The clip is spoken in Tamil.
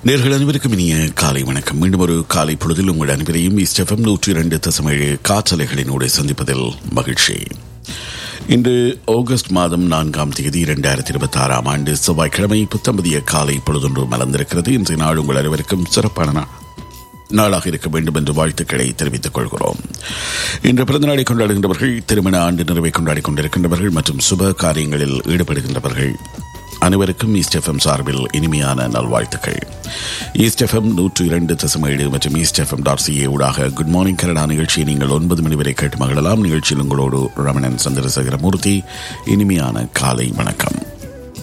நேர்கள் அனைவருக்கும் இனிய காலை வணக்கம். மீண்டும் ஒரு காலை பொழுதில் உங்கள் அனைவரையும் ஈஸ்ட் எஃப்எம் 102.7 காற்றலைகளினூடே சந்திப்பதில் மகிழ்ச்சி. இன்று ஆகஸ்ட் மாதம் 4ஆம் தேதி 2026ஆம் ஆண்டு செவ்வாய்க்கிழமை புத்தம்பதிய காலை பொழுதொன்று மலர்ந்திருக்கிறது. இன்றைய நாள் உங்கள் அனைவருக்கும் சிறப்பான நாளாக இருக்க வேண்டும் என்று வாழ்த்துக்களை தெரிவித்துக் கொள்கிறோம். இன்று பிறந்த நாளை கொண்டாடுகின்றவர்கள், திருமண ஆண்டு நிறைவை கொண்டாடிக் கொண்டிருக்கின்றவர்கள் மற்றும் சுப காரியங்களில் ஈடுபடுகின்றவர்கள் அனைவருக்கும் ஈஸ்ட் எஃப்எம் சார்பில் இனிமையான நல்வாழ்த்துக்கள். ஈஸ்ட் எஃப்எம் 102.7 மற்றும் ஈஸ்ட் எஃப்எம்.ca ஊடாக குட் மார்னிங் கனடா நிகழ்ச்சியை நீங்கள் 9 மணி வரை கேட்டு மகிழலாம். நிகழ்ச்சியில் உங்களோடு ரமணன் சந்திரசேகரமூர்த்தி. இனிமையான காலை வணக்கம்.